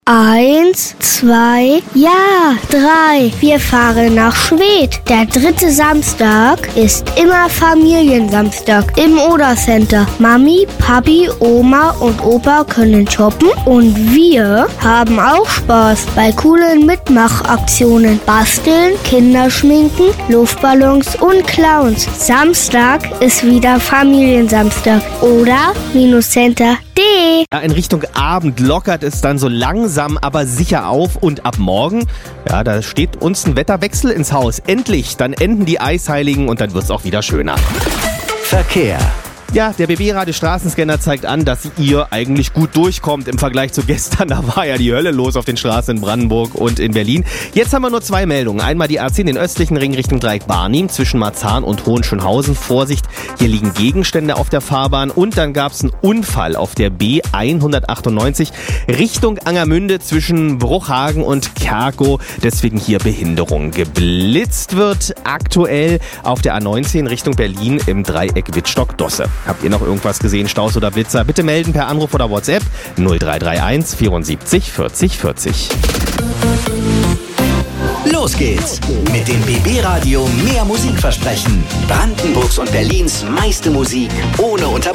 1, 2, ja, 3. Wir fahren nach Schwedt. Der 3. Samstag ist immer Familiensamstag im Oder-Center. Mami, Papi, Oma und Opa können shoppen und wir haben auch Spaß bei coolen Mitmachaktionen. Basteln, Kinderschminken, Luftballons und Clowns. Samstag ist wieder Familiensamstag. Oder-Center.de. In Richtung Abend lockert es dann so langsam, aber sicher auf und ab morgen, ja, da steht uns ein Wetterwechsel ins Haus. Endlich, dann enden die Eisheiligen und dann wird's auch wieder schöner. Verkehr. Ja, der BB-Radio Straßenscanner zeigt an, dass ihr eigentlich gut durchkommt im Vergleich zu gestern. Da war ja die Hölle los auf den Straßen in Brandenburg und in Berlin. Jetzt haben wir nur 2 Meldungen. Einmal die A10, den östlichen Ring Richtung Dreieck Barnim zwischen Marzahn und Hohenschönhausen. Vorsicht, hier liegen Gegenstände auf der Fahrbahn. Und dann gab es einen Unfall auf der B198 Richtung Angermünde zwischen Bruchhagen und Kerkow. Deswegen hier Behinderung. Geblitzt wird aktuell auf der A19 Richtung Berlin im Dreieck Wittstock-Dosse. Habt ihr noch irgendwas gesehen, Staus oder Blitzer? Bitte melden per Anruf oder WhatsApp 0331 74 40 40. Los geht's mit dem BB Radio Mehr Musikversprechen. Brandenburgs und Berlins meiste Musik ohne Unterbrechung.